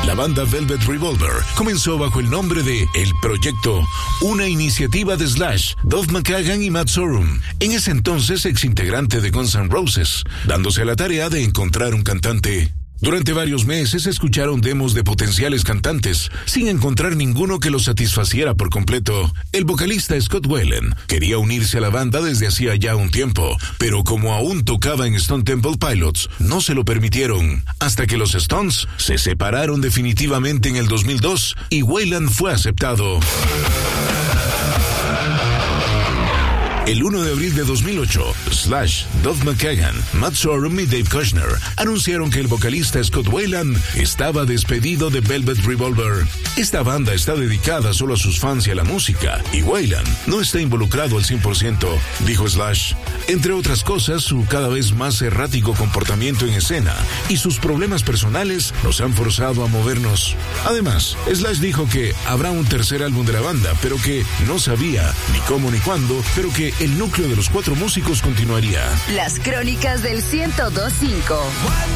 La banda Velvet Revolver comenzó bajo el nombre de El Proyecto, una iniciativa de Slash, Duff McKagan y Matt Sorum, en ese entonces exintegrante de Guns N' Roses, dándose a la tarea de encontrar un cantante. Durante varios meses escucharon demos de potenciales cantantes, sin encontrar ninguno que los satisfaciera por completo. El vocalista Scott Weiland quería unirse a la banda desde hacía ya un tiempo, pero como aún tocaba en Stone Temple Pilots, no se lo permitieron, hasta que los Stones se separaron definitivamente en el 2002 y Weiland fue aceptado. El 1 de abril de 2008, Slash, Duff McKagan, Matt Sorum y Dave Kushner anunciaron que el vocalista Scott Weiland estaba despedido de Velvet Revolver. Esta banda está dedicada solo a sus fans y a la música, y Weiland no está involucrado al 100%, dijo Slash. Entre otras cosas, su cada vez más errático comportamiento en escena y sus problemas personales nos han forzado a movernos. Además, Slash dijo que habrá un tercer álbum de la banda, pero que no sabía ni cómo ni cuándo, pero que el núcleo de los 4 músicos continuaría. Las crónicas del 102.5.